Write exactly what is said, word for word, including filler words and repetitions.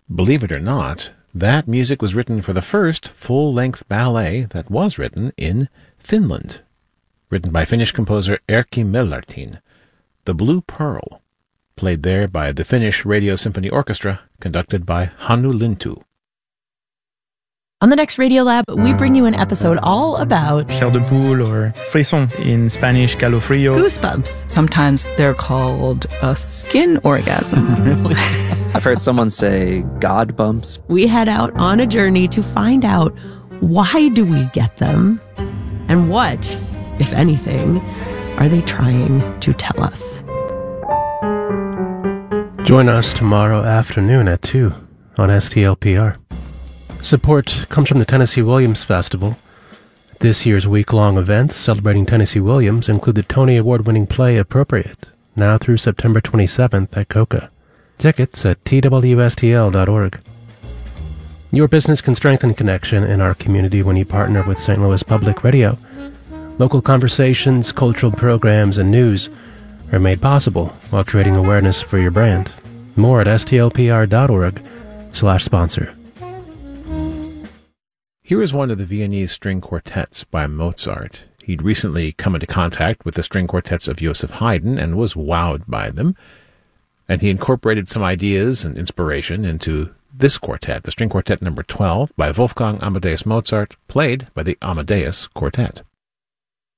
Believe it or not, that music was written for the first full-length ballet that was written in Finland, written by Finnish composer Erkki Mellartin, The Blue Pearl, played there by the Finnish Radio Symphony Orchestra, conducted by Hannu Lintu. On the next Radiolab, we bring you an episode all about chair de poule or frisson, in Spanish calofrío. Goosebumps. Sometimes they're called a skin orgasm. Really? I've heard someone say God bumps. We head out on a journey to find out, why do we get them? And what, if anything, are they trying to tell us? Join us tomorrow afternoon at two on S T L P R. Support comes from the Tennessee Williams Festival. This year's week-long events celebrating Tennessee Williams include the Tony Award-winning play Appropriate, now through September twenty-seventh at Coca. Tickets at T W S T L dot org. Your business can strengthen connection in our community when you partner with Saint Louis Public Radio. Local conversations, cultural programs, and news are made possible while creating awareness for your brand. More at S T L P R dot org slash sponsor. Here is one of the Viennese string quartets by Mozart. He'd recently come into contact with the string quartets of Joseph Haydn and was wowed by them. And he incorporated some ideas and inspiration into this quartet, the string quartet number twelve by Wolfgang Amadeus Mozart, played by the Amadeus Quartet.